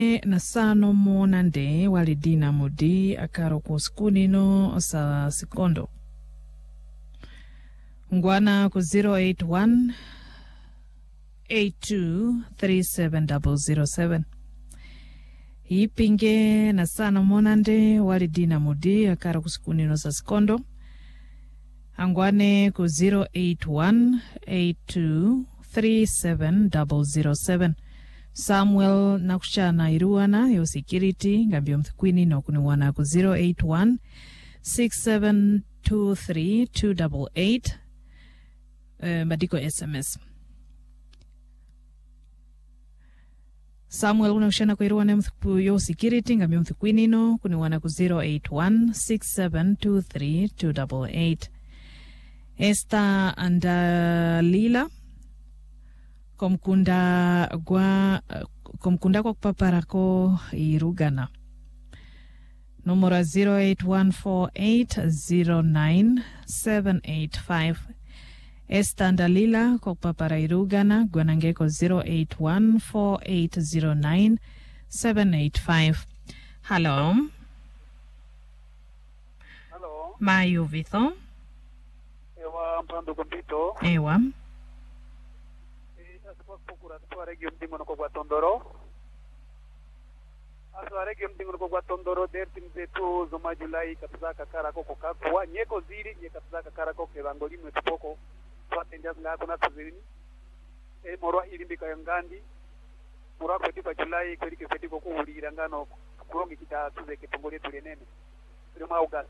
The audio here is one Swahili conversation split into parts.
na sano monande walidina mudi akaro kuskunino sa sikondo. Ngwana ku 081 823707. Ipinge na sano monande walidina mudi akaro kuskunino sa sikondo. Angwane ku 081 823707. Samuel nakushana iruana yo security ngambio mthkwini no kuniwana ku 081 6723288 badiko SMS. Samuel nakushana ku iruana mthku yo security ngambio mthkwini no kuniwana ku 081 6723288. Esta andalila komkunda kwa kupaparako irugana. Numero 0814809785. Esta andalila kwa kupapara irugana gwanangeko 0814809785. Hello. Hello. Mayu Vitho. Ewa mpando kompito. Ewa. Aswaregi mdingono kwa Tondoro. Aswaregi mdingono kwa Tondoro dertim zetu zoma Julai kabisa kakara koko kakwa nyeko ziri nye kabisa kakara koko evangoli mwetupoko twatendia ngako na tuzirini morwa ilimbika yangandi morwa kwetika Julai kwelike kwetiko kuhulira ngano kurongi kita tuzeke tongole tulenene tulema August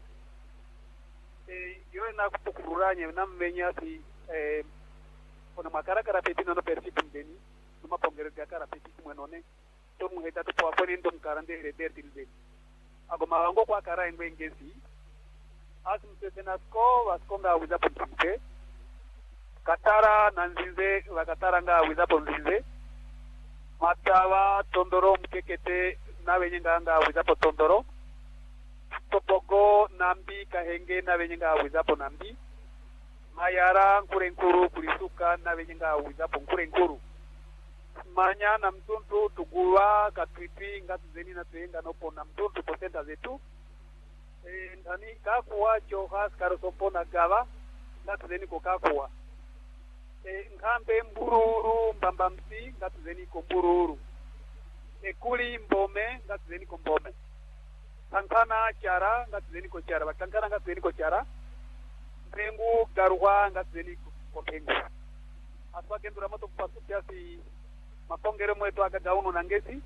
yoe na kupukururanye na mmenya si ona makarakara peti no persitu ndeni numa pongerega kara peti mwenone to muheta to kwa foni ndo mkarande rederti lbe ago mawango kwa kara engwe ngezi asumsena sko waskonga wiza ponte katara nanzinze wakatara nga wiza ponzinze matawa Tondoro mkekete na wenyenga nga wiza Tondoro topogo nambi kahenge na wenyenga wiza nambi mayara nkurenkuru kulisuka na wenyenga wizapo nkurenkuru manya na mtuntu tuguwa katwipi ngatuzeni na tuenga nopo na mtuntu potenda zetu ndani kakuwa johas karosopo na gava ngatuzeni kokakuwa nkambe mbururu mbambamsi ngatuzeni ko mbururu kuli mbome ngatuzeni ko mbome kankana chara ngatuzeni ko chara bakankana ngatuzeni ko chara pengu garwa ngatuzeni ko pengu aswa kendura moto kupasu kiasi mapongere mwetu agagauno na ngesi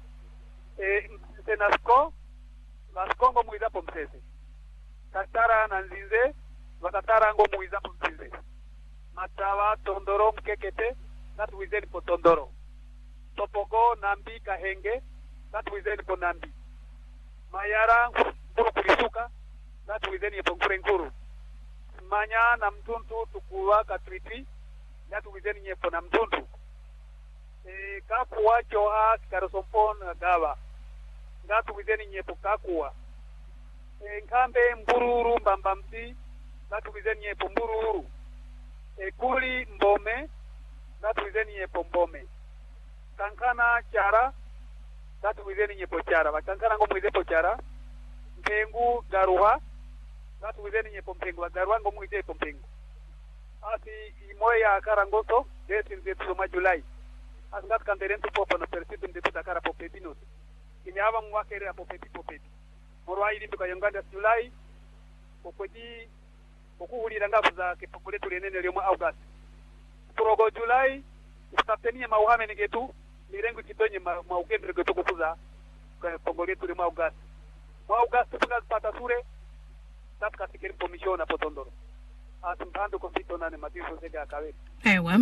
senasko laskongo muizapo msese katara na nzinze wakatara ngo muizapo msese matawa Tondoro mkekete ngatuwizeni po Tondoro topogo nambi kahenge ngatuwizeni po nambi mayara nkuru kulisuka ngatuwizeni po nkuru manya na mtuntu tukuwa katwiti ngatuwizeni nyepo na mtuntu kakuwa choha karosompon gawa ngatuwizeni nyepo kakuwa nkambe mbururu mbambamsi ngatuwizeni nyepo mbururu kuli mbome ngatuwizeni nyepo mbome kankana chara ngatuwizeni nyepo chara bakankana ngo mwizepo chara mpengu garuha ngatuwizeni nyepo mpengu garuha ngo mwizepo mpengu asi imoya karangoso desi nzetu zoma Julai asngat kanderentu popo na persitu ndetu dakara popetinos kinyava mwakere popeti morwa ili mbika yonganda Julai popeti okuhulira ngafu za kipongole tulenene lyomo August progo Julai ustaptenia mauhame nigetu mirengu kitonye maukendre getu kufuza kipongole tulyomo August tuka pata sure tatka sikeri komishona potondoro asimpando kompito nane matiso zega akaweli ewa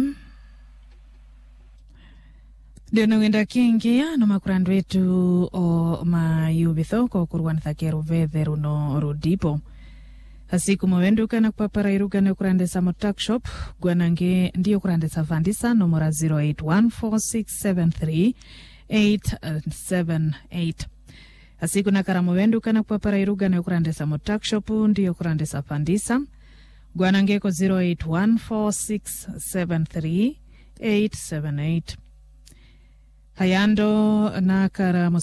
Deno wenda kingia no makurando wetu o mayubitho ko kurwan thakeru vetheru no rudipo asiku mwenduka na kupapara iruga na kurande sa motak shop gwanange ndiyo kurande sa vandisa nomora 0814673878 asiku na karamo wenduka na kupapara iruga na kurande sa motak shop ndiyo kurande sa vandisa gwanange ko 0814673878 hayando na kara